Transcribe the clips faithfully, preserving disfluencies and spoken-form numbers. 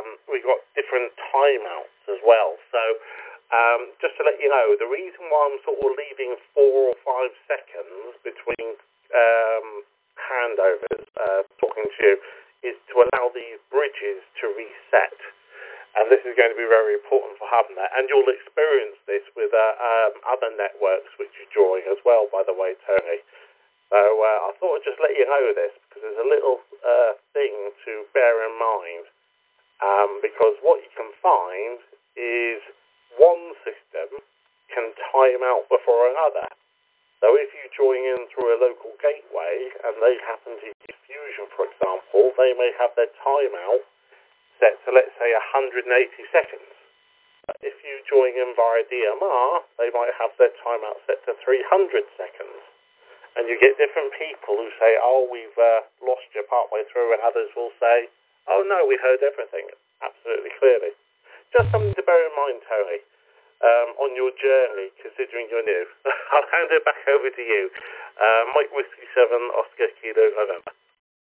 um, we got different timeouts as well. So um, just to let you know, the reason why I'm sort of leaving four or five seconds between um, handovers, uh, talking to you, is to allow these bridges to reset. And this is going to be very important for having that. And you'll experience this with uh, um, other networks which you join as well, by the way, Tony. So uh, I thought I'd just let you know this, because there's a little uh, thing to bear in mind. Um, because what you can find is one system can time out before another. So if you join in through a local gateway and they happen to use Fusion, for example, they may have their timeout set to, let's say, one hundred eighty seconds. If you join in via D M R, they might have their timeout set to three hundred seconds. And you get different people who say, oh, we've uh, lost you partway through, and others will say, oh, no, we heard everything, absolutely clearly. Just something to bear in mind, Tony, um, on your journey, considering you're new. I'll hand it back over to you. Uh, Mike Whiskey seven, Oscar Kilo, November.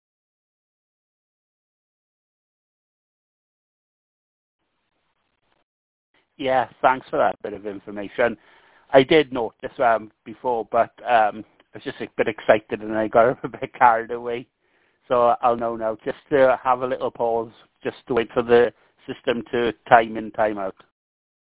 Yeah, thanks for that bit of information. I did note this um, before, but um, I was just a bit excited and I got a bit carried away. So I'll know now just to have a little pause, just to wait for the system to time in, time out.